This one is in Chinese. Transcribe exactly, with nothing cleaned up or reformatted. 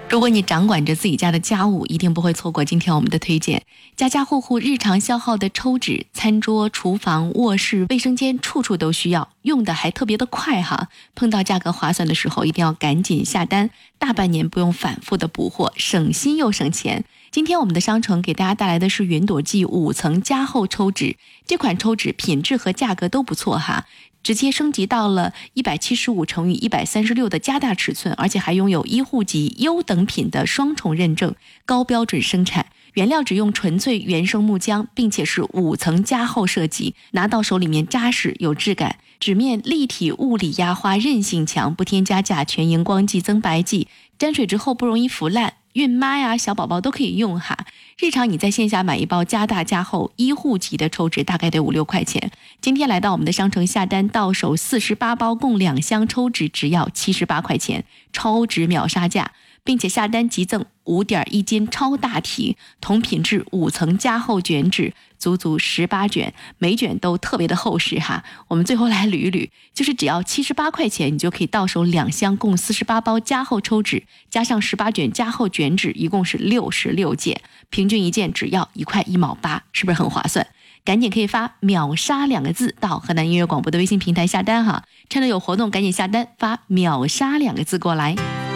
如果你掌管着自己家的家务，一定不会错过今天我们的推荐。家家户户日常消耗的抽纸，餐桌、厨房、卧室、卫生间，处处都需要，用的还特别的快哈。碰到价格划算的时候，一定要赶紧下单，大半年不用反复的补货，省心又省钱。今天我们的商城给大家带来的是云朵记五层加厚抽纸，这款抽纸品质和价格都不错哈。直接升级到了一百七十五乘以一百三十六的加大尺寸，而且还拥有医护级优等品的双重认证，高标准生产。原料只用纯粹原生木浆，并且是五层加厚设计，拿到手里面扎实有质感。纸面立体物理压花，韧性强，不添加甲醛、荧光剂、增白剂，沾水之后不容易腐烂。孕妈呀，小宝宝都可以用哈。日常你在线下买一包加大加厚医护级的抽纸，大概得五六块钱。今天来到我们的商城下单，到手四十八包，共两箱抽纸，只要七十八块钱，超值秒杀价，并且下单即赠五点一斤超大体同品质五层加厚卷纸，足足十八卷，每卷都特别的厚实哈。我们最后来捋一捋，就是只要七十八块钱，你就可以到手两箱，共四十八包加厚抽纸，加上十八卷加厚卷纸，一共是六十六件，平均一件只要一块一毛八，是不是很划算？赶紧可以发秒杀两个字到河南音乐广播的微信平台下单哈，趁着有活动赶紧下单，发秒杀两个字过来。